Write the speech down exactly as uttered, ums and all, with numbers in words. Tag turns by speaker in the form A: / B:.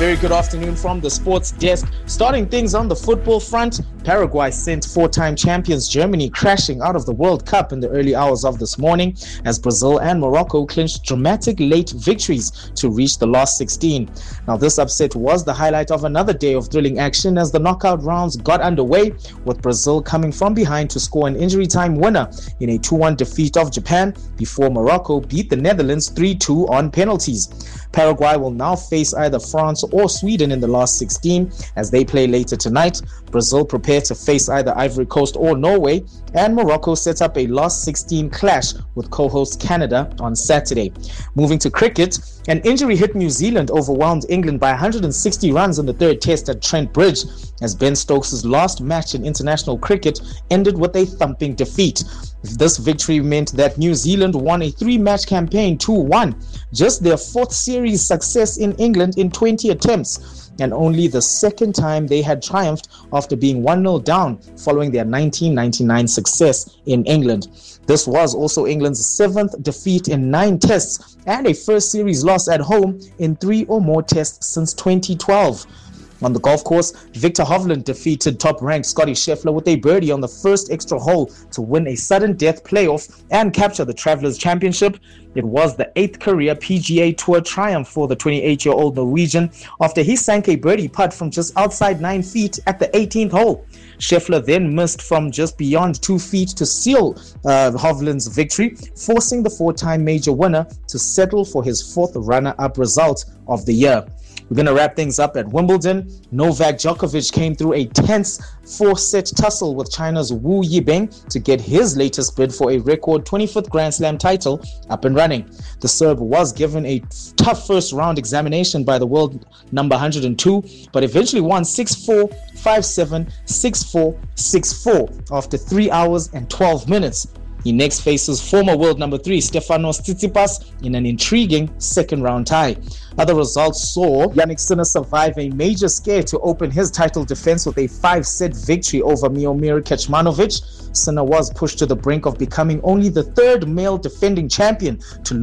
A: very good afternoon from the sports desk. Starting things on the football front, Paraguay sent four-time champions Germany crashing out of the World Cup in the early hours of this morning as Brazil and Morocco clinched dramatic late victories to reach the last sixteen. Now, this upset was the highlight of another day of thrilling action as the knockout rounds got underway, with Brazil coming from behind to score an injury time winner in a two one defeat of Japan before Morocco beat the Netherlands three two on penalties. Paraguay will now face either France or Sweden in the last sixteen as they play later tonight. Brazil prepare to face either Ivory Coast or Norway, and Morocco set up a last sixteen clash with co-host Canada on Saturday. Moving to cricket, an injury hit New Zealand overwhelmed England by one hundred sixty runs in the third test at Trent Bridge as Ben Stokes' last match in international cricket ended with a thumping defeat. This victory meant that New Zealand won a three-match campaign two one, just their fourth series success in England in twenty attempts, and only the second time they had triumphed after being one nil down following their nineteen ninety-nine success in England. This was also England's seventh defeat in nine tests and a first series loss at home in three or more tests since twenty twelve. On the golf course, Victor Hovland defeated top-ranked Scotty Scheffler with a birdie on the first extra hole to win a sudden death playoff and capture the Travelers Championship. It was the eighth career P G A Tour triumph for the twenty-eight-year-old Norwegian after he sank a birdie putt from just outside nine feet at the eighteenth hole. Scheffler then missed from just beyond two feet to seal uh, Hovland's victory, forcing the four-time major winner to settle for his fourth runner-up result of the year. We're going to wrap things up at Wimbledon. Novak Djokovic came through a tense four-set tussle with China's Wu Yibing to get his latest bid for a record twenty-fifth Grand Slam title up and running. The Serb was given a tough first-round examination by the world number one hundred two, but eventually won six four, five seven, six four, six four after three hours and twelve minutes. He next faces former world number three Stefanos Tsitsipas in an intriguing second-round tie. Other results saw Jannik Sinner survive a major scare to open his title defense with a five-set victory over Miomir Kecmanovic. Sinner was pushed to the brink of becoming only the third male defending champion to